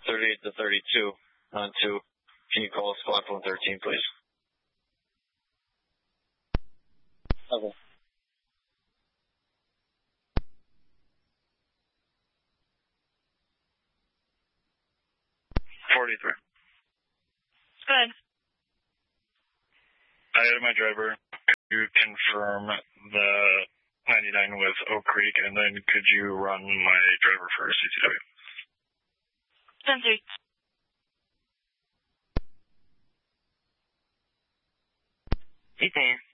38 to 32 on 2. Can you call squad phone 13, please? Okay. 43. Good. I had my driver. Could you confirm the 99 with Oak Creek, and then could you run my driver for CCW? 10-3. Hey, Dan.